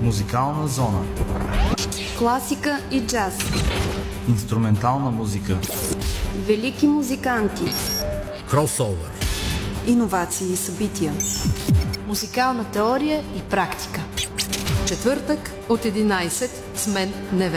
Музикална зона. Класика и джаз. Инструментална музика. Велики музиканти. Кросовър. Иновации и събития. Музикална теория и практика. Четвъртък от 11 с мен Неве.